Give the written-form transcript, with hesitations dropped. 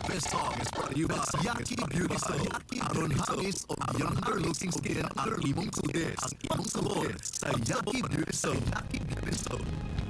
This song is brought to you by Yaki Beauty Soap. Aron hangis o younger looking skin ang imong sugis. Ang imong sabor sa Yaki Beauty Soap. Yaki Beauty Soap.